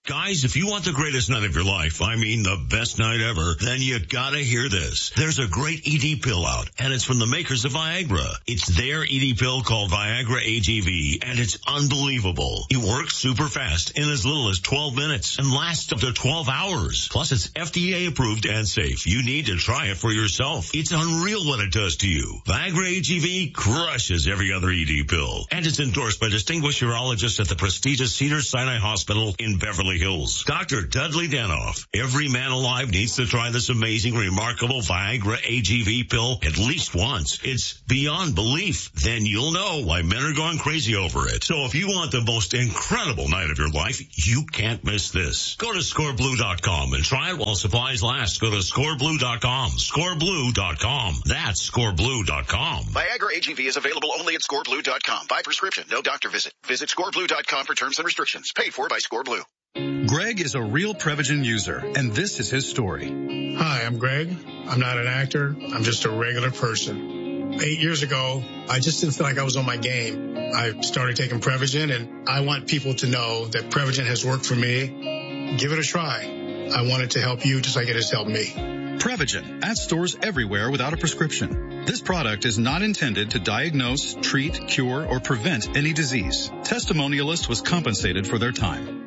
Guys, if you want the greatest night of your life, I mean the best night ever, then you gotta hear this. There's a great ED pill out, and it's from the makers of Viagra. It's their ED pill called Viagra AGV, and it's unbelievable. It works super fast in as little as 12 minutes and lasts up to 12 hours. Plus, it's FDA approved and safe. You need to try it for yourself. It's unreal what it does to you. Viagra AGV crushes every other ED pill, and it's endorsed by distinguished urologists at the prestigious Cedars-Sinai Hospital in Beverly Hills. Dr. Dudley Danoff. Every man alive needs to try this amazing, remarkable Viagra AGV pill at least once. It's beyond belief. Then you'll know why men are going crazy over it. So if you want the most incredible night of your life, you can't miss this. Go to scoreblue.com and try it while supplies last. Go to scoreblue.com. Scoreblue.com. That's scoreblue.com. Viagra AGV is available only at scoreblue.com. By prescription, no doctor visit. Visit scoreblue.com for terms and restrictions. Paid for by ScoreBlue. Greg is a real Prevagen user, and this is his story. Hi, I'm Greg. I'm not an actor. I'm just a regular person. 8 years ago, I just didn't feel like I was on my game. I started taking Prevagen, and I want people to know that Prevagen has worked for me. Give it a try. I want it to help you just like it has helped me. Prevagen, at stores everywhere without a prescription. This product is not intended to diagnose, treat, cure, or prevent any disease. Testimonialist was compensated for their time.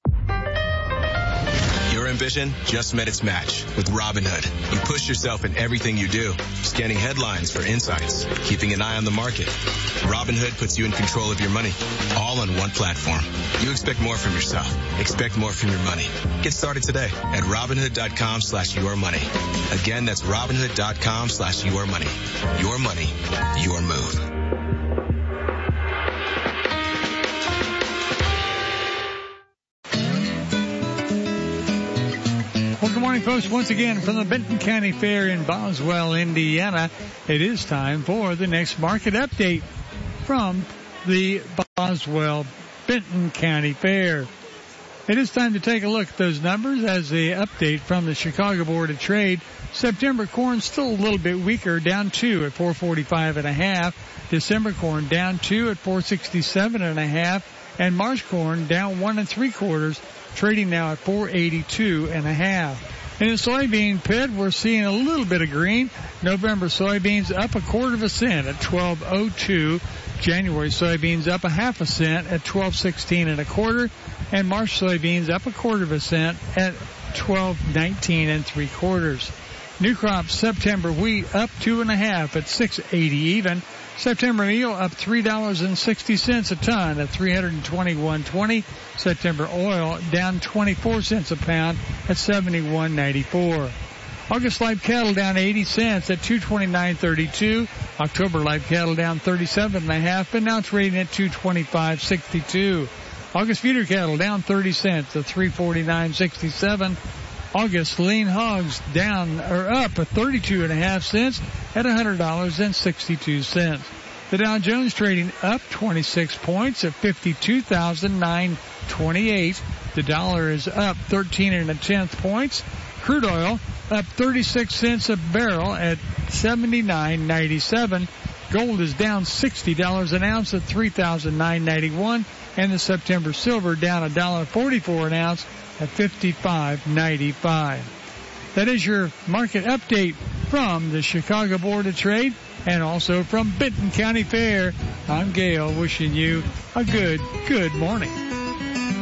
Your ambition just met its match with Robinhood. You push yourself in everything you do, scanning headlines for insights, keeping an eye on the market. Robinhood puts you in control of your money, all on one platform. You expect more from yourself. Expect more from your money. Get started today at Robinhood.com/yourmoney. Again, that's Robinhood.com/yourmoney. Your money, your move. Well, good morning, folks. Once again, from the Benton County Fair in Boswell, Indiana, it is time for the next market update from the Boswell Benton County Fair. It is time to take a look at those numbers as the update from the Chicago Board of Trade. September corn still a little bit weaker, down 2 at 445.5. December corn down 2 at 467.5. And March corn down 1 3/4, trading now at 482.5. In the soybean pit, we're seeing a little bit of green. November soybeans up 1/4 cent at 12.02. January soybeans up 1/2 cent at 12.16 1/4. And March soybeans up 1/4 cent at 12.19 3/4. New crop September wheat up 2.5 at 6.80 even. September meal up $3.60 a ton at $321.20. September oil down 24 cents a pound at $71.94. August live cattle down 80 cents at $229.32. October live cattle down 37.5, but now trading at $225.62. August feeder cattle down 30 cents at $349.67. August lean hogs down or up at 32.5 cents at $100.62. The Dow Jones trading up 26 points at 52,928. The dollar is up 13 1/10 points. Crude oil up 36 cents a barrel at $79.97. Gold is down $60 an ounce at $3,991. And the September silver down $1.44 an ounce at $55.95. That is your market update from the Chicago Board of Trade and also from Benton County Fair. I'm Gail, wishing you a good morning.